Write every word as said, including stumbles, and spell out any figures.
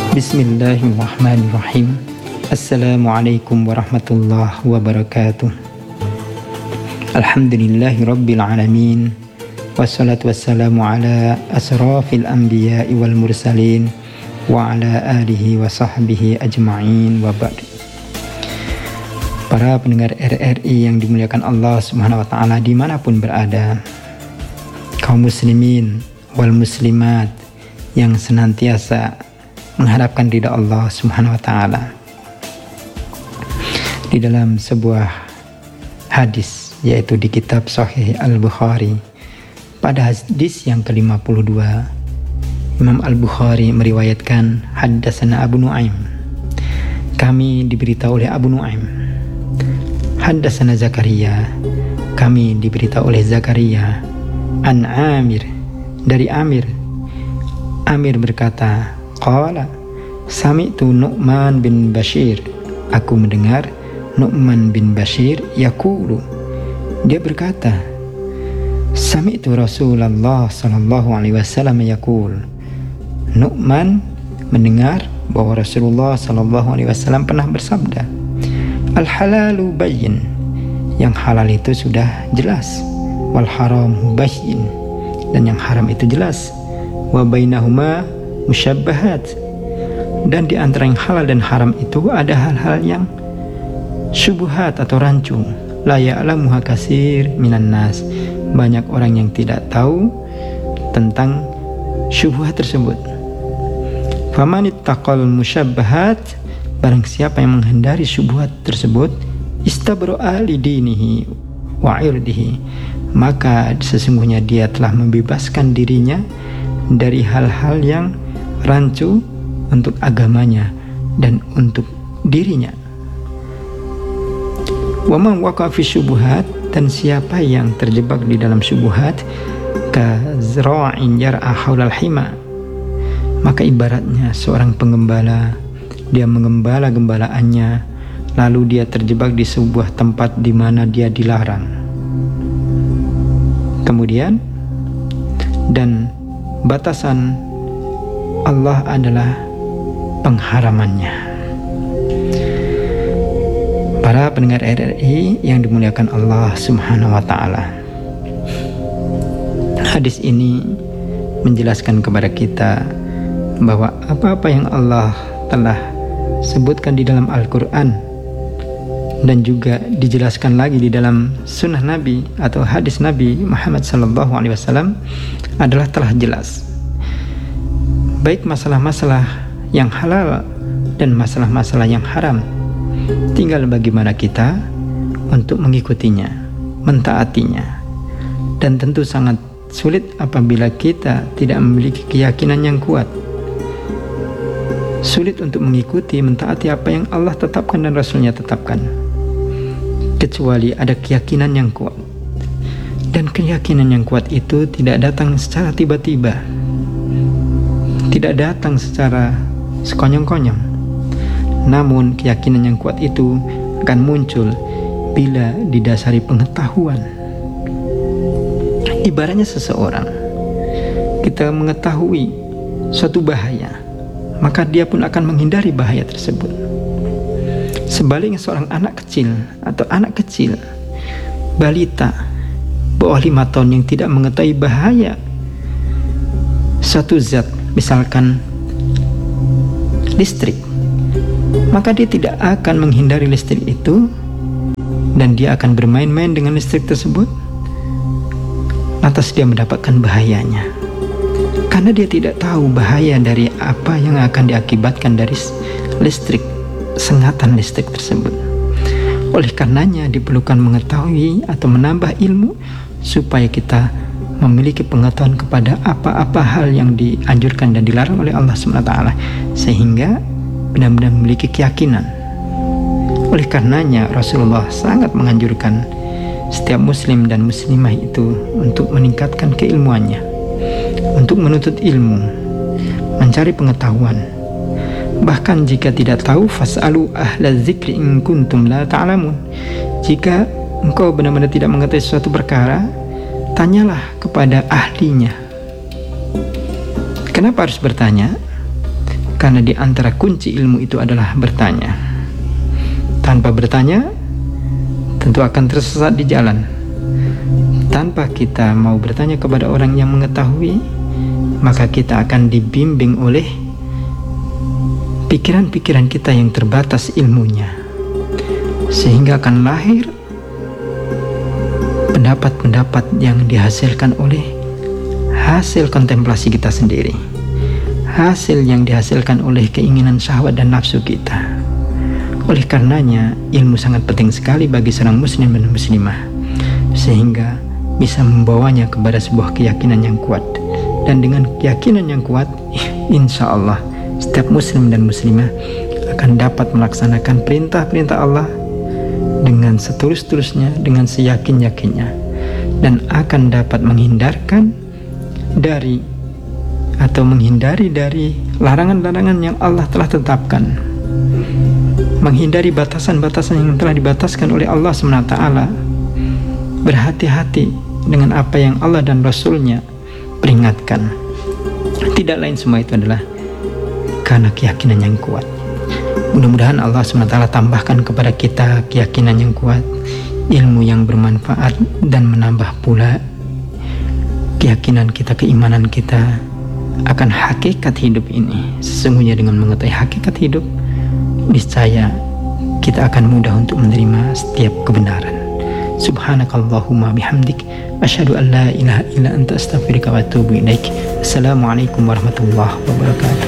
Bismillahirrahmanirrahim. Assalamualaikum warahmatullahi wabarakatuh. Alhamdulillahi rabbil alamin. Wassalatu wassalamu ala asrafil anbiya'i wal mursalin wa ala alihi wa sahbihi ajma'in wa ba'd. Para pendengar R R I yang dimuliakan Allah Subhanahu wa taala dimanapun berada, kaum muslimin wal muslimat yang senantiasa mengharapkan ridha Allah Subhanahu wa taala. Di dalam sebuah hadis, yaitu di kitab Sahih Al-Bukhari, pada hadis yang ke lima puluh dua, Imam Al-Bukhari meriwayatkan, haddatsana Abu Nuaim, kami diberitahu oleh Abu Nuaim. Haddatsana Zakaria, kami diberitahu oleh Zakaria. An Amir, dari Amir. Amir berkata, qala sami'tu Nu'man bin Bashir, aku mendengar Nu'man bin Bashir yaqulu, dia berkata, sami'tu Rasulullah sallallahu alaihi wasallam yaqul, Nu'man mendengar bahwa Rasulullah sallallahu alaihi wasallam pernah bersabda, al halalu bayyin, yang halal itu sudah jelas, wal haram bayyin, dan yang haram itu jelas, wa bainahuma musyabbahat, dan di antara yang halal dan haram itu ada hal-hal yang syubhat atau rancu, la ya'lamuha katsir minan nas, banyak orang yang tidak tahu tentang syubhat tersebut. Faman ittaqal musyabbahat, barang siapa yang menghindari syubhat tersebut, istabra'a li dinihi wa 'irdihi, maka sesungguhnya dia telah membebaskan dirinya dari hal-hal yang rancu untuk agamanya dan untuk dirinya. Wa man waqa fi syubhat, dan siapa yang terjebak di dalam syubhat, ka zra'in yar'a haulal hima, maka ibaratnya seorang pengembala, dia mengembala gembalaannya, lalu dia terjebak di sebuah tempat di mana dia dilarang. Kemudian, dan batasan Allah adalah pengharamannya. Para pendengar R R I yang dimuliakan Allah Subhanahu wa taala, hadis ini menjelaskan kepada kita bahwa apa-apa yang Allah telah sebutkan di dalam Al-Quran dan juga dijelaskan lagi di dalam sunnah Nabi atau hadis Nabi Muhammad sallallahu alaihi wasallam adalah telah jelas, baik masalah-masalah yang halal dan masalah-masalah yang haram. Tinggal bagaimana kita untuk mengikutinya, mentaatinya. Dan tentu sangat sulit apabila kita tidak memiliki keyakinan yang kuat. Sulit untuk mengikuti, mentaati apa yang Allah tetapkan dan Rasulnya tetapkan, kecuali ada keyakinan yang kuat. Dan keyakinan yang kuat itu tidak datang secara tiba-tiba, tidak datang secara sekonyong-konyong. Namun keyakinan yang kuat itu akan muncul bila didasari pengetahuan. Ibaratnya seseorang, kita mengetahui suatu bahaya, maka dia pun akan menghindari bahaya tersebut. Sebaliknya seorang anak kecil atau anak kecil, balita bawah lima tahun yang tidak mengetahui bahaya suatu zat, misalkan listrik, maka dia tidak akan menghindari listrik itu dan dia akan bermain-main dengan listrik tersebut, lantas dia mendapatkan bahayanya karena dia tidak tahu bahaya dari apa yang akan diakibatkan dari listrik, sengatan listrik tersebut. Oleh karenanya diperlukan mengetahui atau menambah ilmu supaya kita memiliki pengetahuan kepada apa-apa hal yang dianjurkan dan dilarang oleh Allah subhanahu wa taala, sehingga benar-benar memiliki keyakinan. Oleh karenanya Rasulullah sangat menganjurkan setiap muslim dan muslimah itu untuk meningkatkan keilmuannya, untuk menuntut ilmu, mencari pengetahuan. Bahkan jika tidak tahu, fas'alu ahla dzikri in kuntum la ta'lamun, jika engkau benar-benar tidak mengetahui suatu perkara, tanyalah kepada ahlinya. Kenapa harus bertanya? Karena di antara kunci ilmu itu adalah bertanya. Tanpa bertanya, tentu akan tersesat di jalan. Tanpa kita mau bertanya kepada orang yang mengetahui, maka kita akan dibimbing oleh pikiran-pikiran kita yang terbatas ilmunya, sehingga akan lahir pendapat-pendapat yang dihasilkan oleh hasil kontemplasi kita sendiri, hasil yang dihasilkan oleh keinginan syahwat dan nafsu kita. Oleh karenanya, ilmu sangat penting sekali bagi seorang muslim dan muslimah, sehingga bisa membawanya kepada sebuah keyakinan yang kuat. Dan dengan keyakinan yang kuat, insya Allah setiap muslim dan muslimah akan dapat melaksanakan perintah-perintah Allah dengan setulus-tulusnya, dengan seyakin-yakinnya, dan akan dapat menghindarkan dari atau menghindari dari larangan-larangan yang Allah telah tetapkan, menghindari batasan-batasan yang telah dibataskan oleh Allah subhanahu wa taala, berhati-hati dengan apa yang Allah dan Rasul-Nya peringatkan. Tidak lain semua itu adalah karena keyakinan yang kuat. Mudah-mudahan Allah subhanahu wa taala tambahkan kepada kita keyakinan yang kuat, ilmu yang bermanfaat, dan menambah pula keyakinan kita, keimanan kita akan hakikat hidup ini. Sesungguhnya dengan mengetahui hakikat hidup, niscaya kita akan mudah untuk menerima setiap kebenaran. Subhanakallahumma bihamdik, asyhadu an la ilaha illa anta astaghfiruka wa atubu ilaik. Assalamualaikum warahmatullahi wabarakatuh.